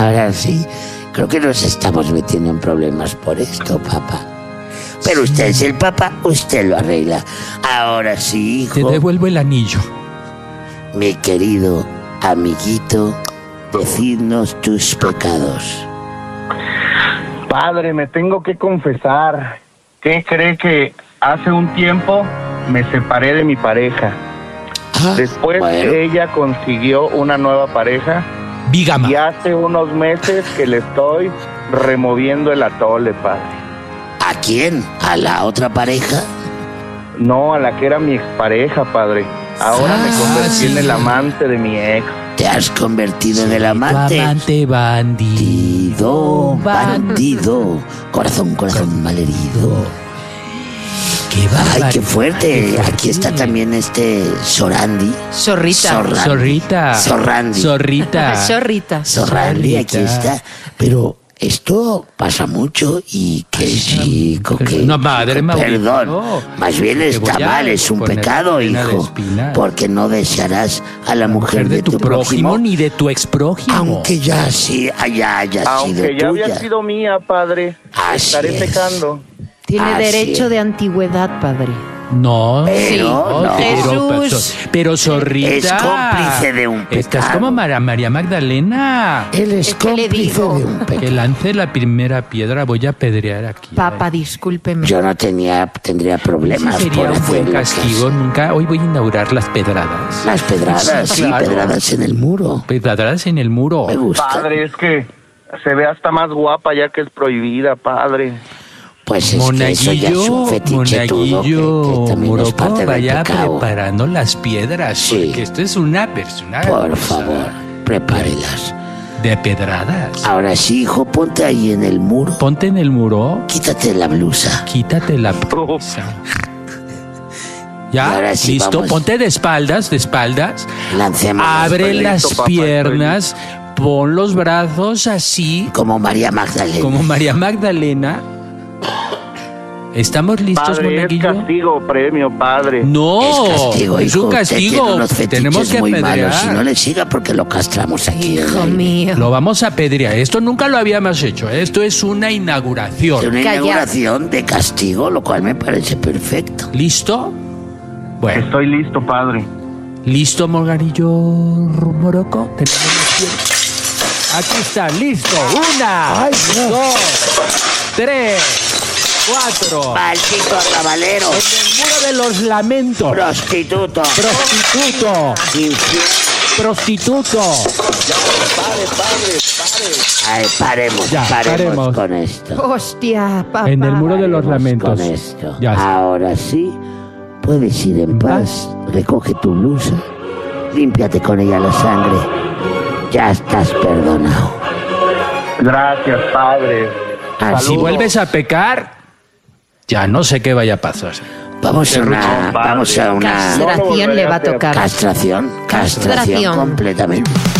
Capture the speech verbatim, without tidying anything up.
Ahora sí, creo que nos estamos metiendo en problemas por esto, papá. Pero usted es el papá, usted lo arregla. Ahora sí, hijo. Te devuelvo el anillo. Mi querido amiguito, decidnos tus pecados. Padre, me tengo que confesar. ¿Qué cree que hace un tiempo me separé de mi pareja? Ah, Después bueno. ella consiguió una nueva pareja. Bígama. Y hace unos meses que le estoy removiendo el atole, padre. ¿A quién? ¿A la otra pareja? No, a la que era mi expareja, padre. Ahora Ah, me convertí sí. en el amante de mi ex. Te has convertido en el Tu amante. amante bandido. Bandido, bandido. Corazón, corazón malherido. Qué Ay, barbaridad, qué fuerte. qué Aquí está también este Sorandi. Zorrita. Zorrandi. Zorrita. Zorrandi. Zorrita. Zorrita. Sorrandi, aquí Zorrita. está. Pero esto pasa mucho y qué chico, que... No, madre, Mauricio, Perdón, no. más bien Te está voy a mal, es un poner pecado, cadena de hijo. espinas. Porque no desearás a la mujer Mujer de tu prójimo ni de tu exprójimo. aunque ya sí haya, haya Aunque sido ya tuya. había sido mía, padre. Así Estaré es. pecando. Tiene Así derecho es. de antigüedad, padre. No, Pero no. pero, Jesús. pero Zorrita. Es cómplice de un Estás pecado. como María, María Magdalena. Él es ¿Qué le cómplice digo? de un Que pecado. lance la primera piedra, voy a pedrear aquí. Papá, discúlpeme. Yo no tenía, tendría Ese problemas sería por un hacer buen lo que castigo. hace. Nunca. Hoy voy a inaugurar las pedradas. Las pedradas, Sí, sí, claro. pedradas en el muro. Pedradas en el muro. Me gusta. Padre, es que se ve hasta más guapa ya que es prohibida, padre. Pues es que eso ya es un fetiche tudo, que, Monaguillo, que también es parte Morocco, del vaya pecado. preparando las piedras, Sí. porque esto es una persona Por favor, prepárelas. de pedradas. Ahora sí, hijo, ponte ahí en el muro. Ponte en el muro, Quítate la blusa. quítate la blusa. Y ¿Ya? ahora sí, ¿Listo? vamos. Ponte de espaldas, de espaldas. Lancemos Abre Estoy las listo, papá, piernas, pon los brazos así, como María Magdalena. como María Magdalena. ¿Estamos listos, Padre, es Monaguillo? castigo, premio, padre. No, Es castigo, es hijo. un Usted tiene castigo. unos fetiches Tenemos que muy malos. apedrear. Si no le siga porque lo castramos aquí. en Hijo el- mío. Lo vamos a apedrear. Esto nunca lo habíamos hecho. Esto es una Es inauguración. una Calla. inauguración de castigo, lo cual me parece perfecto. ¿Listo? Bueno, Estoy listo, padre. ¿listo, Morgarillo Morocco? Tenemos las piernas. Aquí está, listo. Una, Ay, Dios. dos, tres, cuatro. Maldito arrabalero, En el muro de los lamentos. prostituto, Prostituto, infiel. prostituto. Padre, padre, padre. Ay, paremos, Ya, paremos, paremos. con esto. Hostia, papá. En el muro de los lamentos. Con esto. Ya está. Ahora sí, puedes ir en paz. Recoge tu blusa, límpiate con ella la sangre. Ya estás perdonado. Gracias, padre. Así Si vuelves a pecar, ya no sé qué vaya a pasar. Vamos a una, Perdón, padre. vamos a una Castración le va a tocar. castración, castración Castración. completamente.